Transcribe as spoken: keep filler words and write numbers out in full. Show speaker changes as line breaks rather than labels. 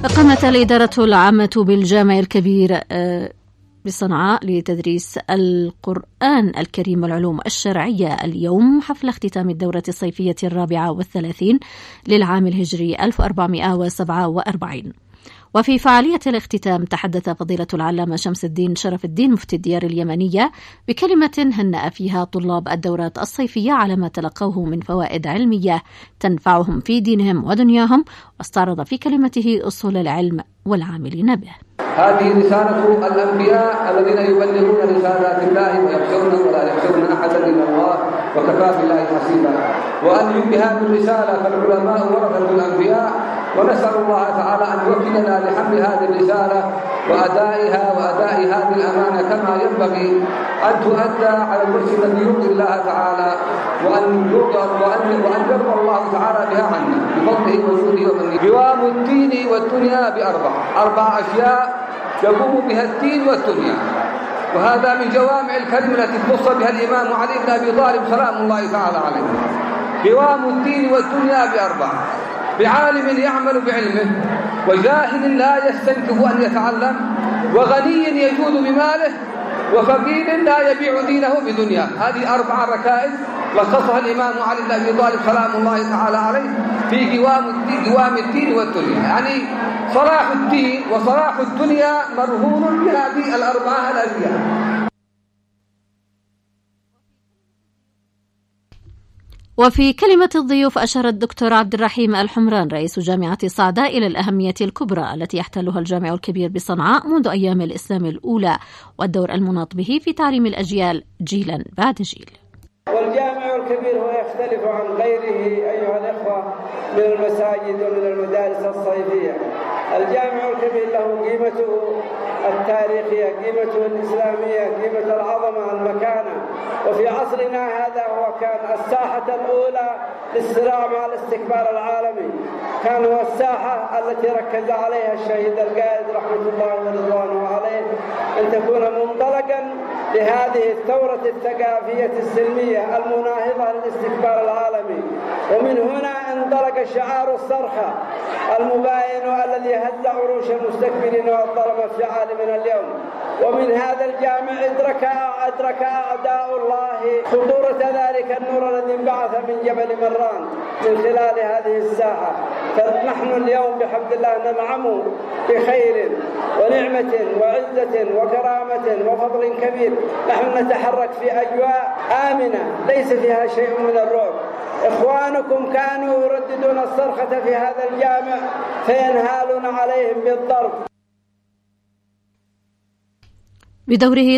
قامت الإدارة العامة بالجامع الكبير بصنعاء لتدريس القرآن الكريم والعلوم الشرعية اليوم حفل اختتام الدورة الصيفية الرابعة والثلاثين للعام الهجري ألف وأربعمائة وسبعة وأربعين. وفي فعالية الاختتام تحدث فضيلة العلامة شمس الدين شرف الدين مفتي الديار اليمنية بكلمة هنأ فيها طلاب الدورات الصيفية على ما تلقوه من فوائد علمية تنفعهم في دينهم ودنياهم، واستعرض في كلمته أصول العلم والعاملين به.
هذه رسالة الأنبياء الذين يبلغون رسالات الله ويخشون ولا يخشون أحدا إلا الله وكفى بالله حسيبا. وأن بهذه الرسالة فالعلماء ورثة الأنبياء، ونسأل الله تعالى أن يوفقنا لحمل هذه الرسالة وأدائها وأداء هذه الأمانة كما ينبغي أن تؤدى على الوجه الذي يرضي الله تعالى، وأن يرضى وأن وأن يرضى الله تعالى بها عنا بفضله وجوده ومنه. قوام الدين والدنيا بأربع أربع أشياء يقوم بها الدين والدنيا، وهذا من جوامع الكلمة التي خص بها الإمام علي بن أبي طالب سلام الله تعالى عليه. قوام الدين والدنيا بأربع: بعالم يعمل بعلمه، وجاهل لا يستنكف أن يتعلم، وغني يجود بماله، وفقير لا يبيع دينه بدنياه. هذه أربع ركائز لخصها الإمام علي بن أبي طالب سلام الله تعالى عليه في قوام الدين, قوام الدين والدنيا، يعني صلاح الدين وصلاح الدنيا مرهون بهذه الأربعة الأشياء.
وفي كلمة الضيوف أشار الدكتور عبد الرحيم الحمران رئيس جامعة صعداء إلى الأهمية الكبرى التي يحتلها الجامع الكبير بصنعاء منذ أيام الإسلام الأولى، والدور المناط به في تعليم الأجيال جيلا بعد جيل.
والجامع الكبير هو يختلف عن غيره أيها الإخوة من المساجد ومن المدارس الصيفية. الجامع الكبير له قيمته التاريخية، قيمته الإسلامية، قيمة العظمة، المكانة. وفي عصرنا هذا هو كان الساحة الأولى للصراع مع الاستكبار العالمي، كان هو الساحة التي ركز عليها الشهيد القائد رحمة الله ورضوانه عليه أن تكون منطلقا لهذه الثورة الثقافية السلمية المناهضة للاستكبار العالمي. ومن هنا انطلق شعار الصرخة المباين الذي هز عروش المستكبرين والظلمة في عالمنا اليوم. ومن هذا الجامع أدرك أدرك أعداء الله خطورة ذلك النور الذي انبعث من جبل مران من خلال هذه الساحة. فنحن اليوم بحمد الله ننعم بخير ونعمة وعزة وكرامة وفضل كبير. نحن نتحرك في أجواء آمنة ليس فيها شيء من الرعب. إخوانكم كانوا يرددون الصرخة في هذا الجامع فينهالون عليهم بالضرب.
بدوره